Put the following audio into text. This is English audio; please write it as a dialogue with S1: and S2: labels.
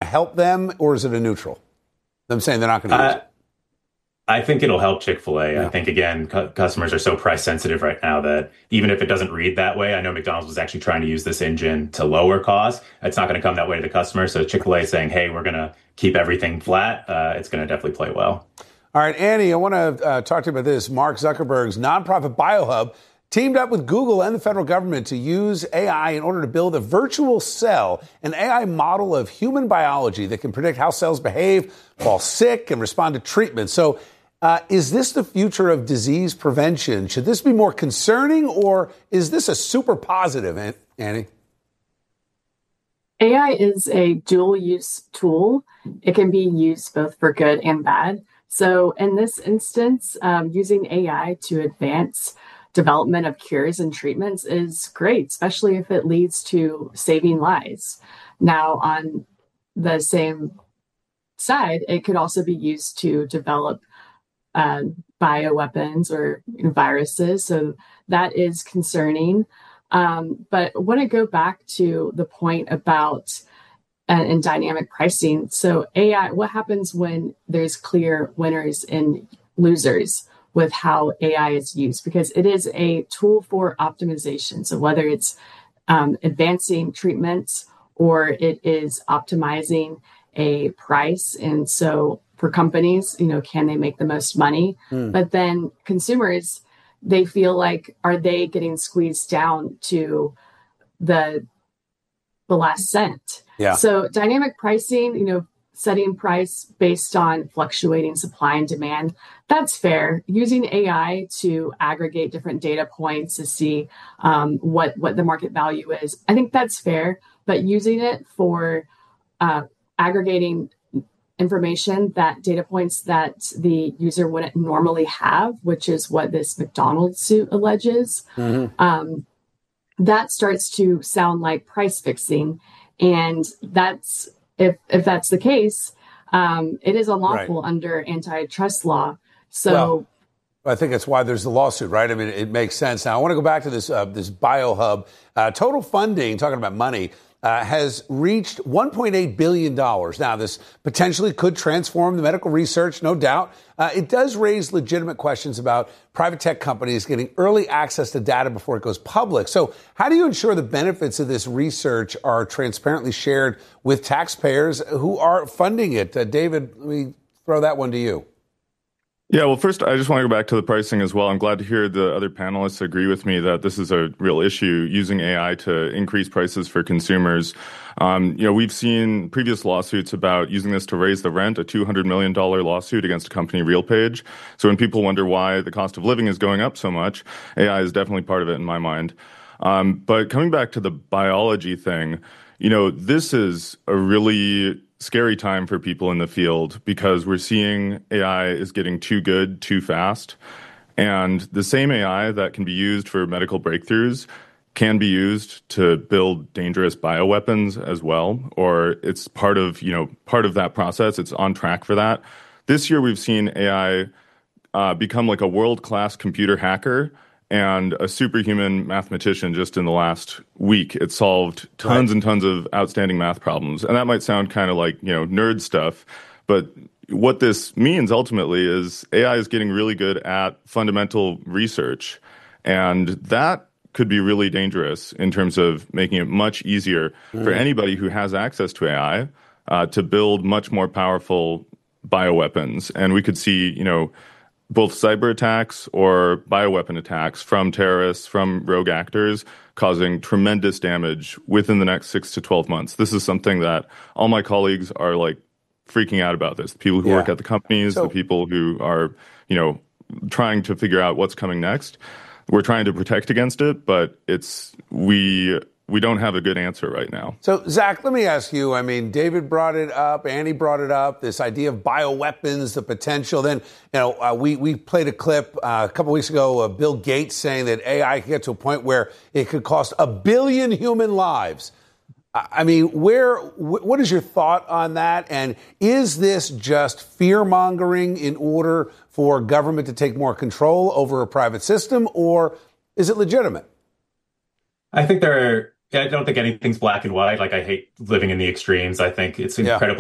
S1: help them, or is it a neutral? Them saying they're not going to use it.
S2: I think it'll help Chick-fil-A.
S1: Yeah.
S2: I think, again, customers are so price sensitive right now that even if it doesn't read that way, I know McDonald's was actually trying to use this engine to lower costs. It's not going to come that way to the customer. So Chick-fil-A is saying, hey, we're going to keep everything flat. It's going to definitely play well.
S1: All right, Annie, I want to talk to you about this. Mark Zuckerberg's nonprofit BioHub teamed up with Google and the federal government to use AI in order to build a virtual cell, an AI model of human biology that can predict how cells behave, fall sick, and respond to treatment. So is this the future of disease prevention? Should this be more concerning, or is this a super positive, Annie?
S3: AI is a dual-use tool. It can be used both for good and bad. So in this instance, using AI to advance development of cures and treatments is great, especially if it leads to saving lives. Now, on the same side, it could also be used to develop bioweapons or viruses. So that is concerning. But I want to go back to the point about and dynamic pricing. So AI, what happens when there's clear winners and losers with how AI is used? Because it is a tool for optimization. So whether it's advancing treatments or it is optimizing a price. And so for companies, can they make the most money? But then consumers, they feel like, are they getting squeezed down to the last cent?
S1: Yeah.
S3: So dynamic pricing, setting price based on fluctuating supply and demand, that's fair. Using AI to aggregate different data points to see what the market value is, I think that's fair. But using it for aggregating information, that data points that the user wouldn't normally have, which is what this McDonald's suit alleges, that starts to sound like price fixing. And that's if that's the case, it is unlawful under antitrust law. So
S1: I think that's why there's the lawsuit, right? I mean, it makes sense. Now, I want to go back to this BioHub. Total funding, talking about money, has reached $1.8 billion. Now, this potentially could transform the medical research, no doubt. It does raise legitimate questions about private tech companies getting early access to data before it goes public. So how do you ensure the benefits of this research are transparently shared with taxpayers who are funding it? David, let me throw that one to you.
S4: Yeah, well, first, I just want to go back to the pricing as well. I'm glad to hear the other panelists agree with me that this is a real issue, using AI to increase prices for consumers. We've seen previous lawsuits about using this to raise the rent, a $200 million lawsuit against a company, RealPage. So when people wonder why the cost of living is going up so much, AI is definitely part of it in my mind. But coming back to the biology thing, this is a really scary time for people in the field because we're seeing AI is getting too good too fast. And the same AI that can be used for medical breakthroughs can be used to build dangerous bioweapons as well, or it's part of that process. It's on track for that. This year, we've seen AI become like a world-class computer hacker and a superhuman mathematician just in the last week. It solved tons and tons of outstanding math problems. And that might sound kind of like, nerd stuff, but what this means ultimately is AI is getting really good at fundamental research. And that could be really dangerous in terms of making it much easier for anybody who has access to AI to build much more powerful bioweapons. And we could see, both cyber attacks or bioweapon attacks from terrorists, from rogue actors, causing tremendous damage within the next 6 to 12 months. This is something that all my colleagues are freaking out about this. The people who work at the companies, the people who are, trying to figure out what's coming next. We're trying to protect against it, but we don't have a good answer right now.
S1: So, Zach, let me ask you, David brought it up, Annie brought it up, this idea of bioweapons, the potential. Then, we played a clip a couple weeks ago of Bill Gates saying that AI could get to a point where it could cost 1 billion human lives. What is your thought on that? And is this just fear-mongering in order for government to take more control over a private system, or is it legitimate?
S2: I don't think anything's black and white. I hate living in the extremes. I think it's incredibly